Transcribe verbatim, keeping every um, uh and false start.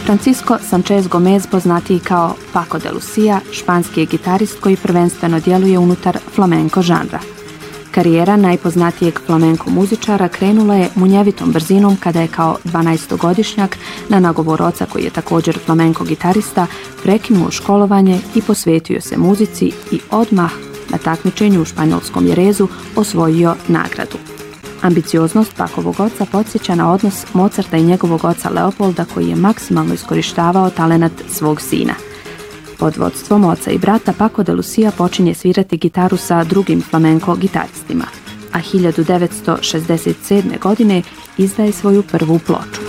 Francisco Sanchez Gomez, poznatiji kao Paco de Lucia, španski je gitarist koji prvenstveno djeluje unutar flamenco žanra. Karijera najpoznatijeg flamenco muzičara krenula je munjevitom brzinom kada je kao dvanaestogodišnjak na nagovor oca, koji je također flamenco gitarista, prekinuo školovanje i posvetio se muzici i odmah na takmičenju u španjolskom Jerezu osvojio nagradu. Ambicioznost Pacovog oca podsjeća na odnos Mozarta i njegovog oca Leopolda, koji je maksimalno iskorištavao talenat svog sina. Pod vodstvom oca i brata Paco de Lucia počinje svirati gitaru sa drugim flamenco gitaristima, a hiljadu devetsto šezdeset sedme. godine izdaje svoju prvu ploču.